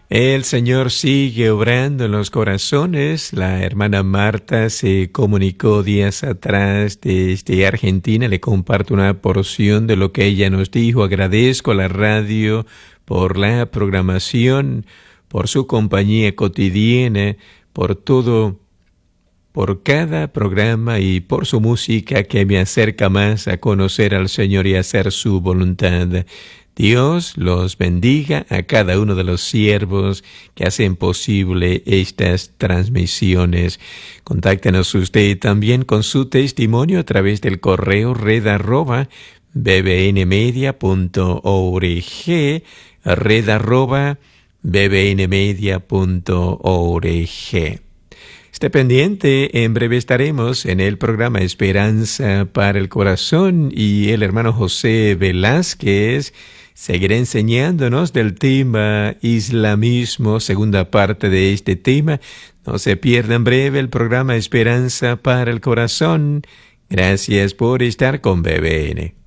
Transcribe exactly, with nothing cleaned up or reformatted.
El Señor sigue obrando en los corazones. La hermana Marta se comunicó días atrás desde Argentina. Le comparto una porción de lo que ella nos dijo. Agradezco a la radio por la programación, por su compañía cotidiana, por todo, por cada programa y por su música que me acerca más a conocer al Señor y a hacer su voluntad. Dios los bendiga a cada uno de los siervos que hacen posible estas transmisiones. Contáctenos usted también con su testimonio a través del correo red arroba bbnmedia punto org, red arroba bbnmedia punto org. Esté pendiente, en breve estaremos en el programa Esperanza para el Corazón y el hermano José Velázquez seguirá enseñándonos del tema Islamismo, segunda parte de este tema. No se pierda en breve el programa Esperanza para el Corazón. Gracias por estar con B B N.